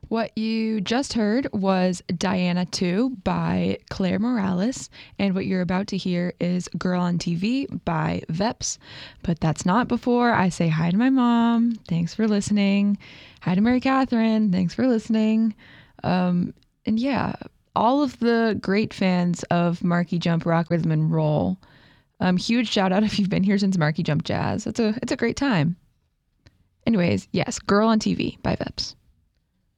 What you just heard was Diana 2 by Claire Morales, and what you're about to hear is Girl on TV by Veps. But that's not before I say hi to my mom. Thanks for listening. Hi to Mary Catherine. Thanks for listening. And yeah, all of the great fans of Marky Jump Rock Rhythm and Roll. Huge shout out if you've been here since Marky Jump Jazz. It's a great time. Anyways, yes, Girl on TV by Veps.